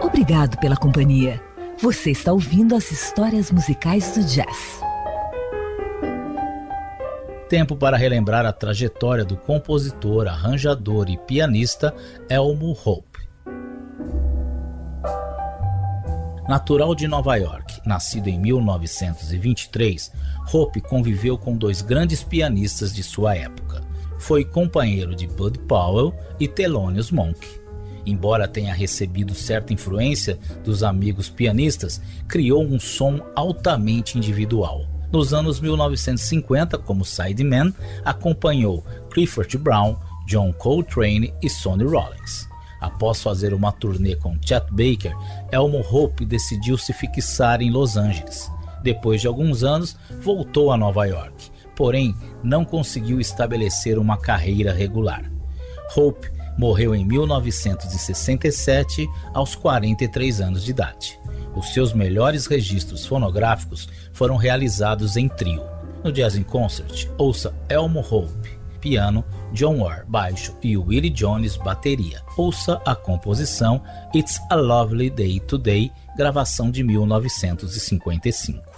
Obrigado pela companhia. Você está ouvindo as histórias musicais do jazz. Tempo para relembrar a trajetória do compositor, arranjador e pianista Elmo Hope. Natural de Nova York, nascido em 1923, Hope conviveu com dois grandes pianistas de sua época. Foi companheiro de Bud Powell e Thelonious Monk. Embora tenha recebido certa influência dos amigos pianistas, criou um som altamente individual. Nos anos 1950, como sideman, acompanhou Clifford Brown, John Coltrane e Sonny Rollins. Após fazer uma turnê com Chet Baker, Elmo Hope decidiu se fixar em Los Angeles. Depois de alguns anos, voltou a Nova York, porém não conseguiu estabelecer uma carreira regular. Hope morreu em 1967, aos 43 anos de idade. Os seus melhores registros fonográficos foram realizados em trio. No Jazz in Concert, ouça Elmo Hope, piano, John Ward, baixo e Willie Jones, bateria. Ouça a composição It's a Lovely Day Today, gravação de 1955.